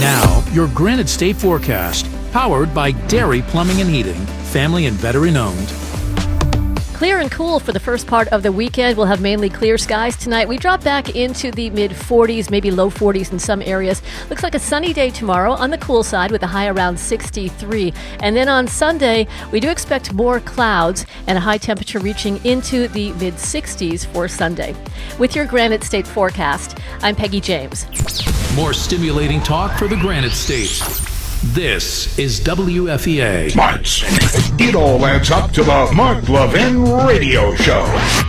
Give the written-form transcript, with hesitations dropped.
Now, your Granite State forecast, powered by Dairy Plumbing and Heating, family and veteran-owned. Clear and cool for the first part of the weekend. We'll have mainly clear skies tonight. We drop back into the mid-40s, maybe low 40s in some areas. Looks like a sunny day tomorrow on the cool side with a high around 63. And then on Sunday, we do expect more clouds and a high temperature reaching into the mid-60s for Sunday. With your Granite State forecast, I'm Peggy James. More stimulating talk for the Granite State. This is WFEA. It all adds up to the Mark Levin Radio Show.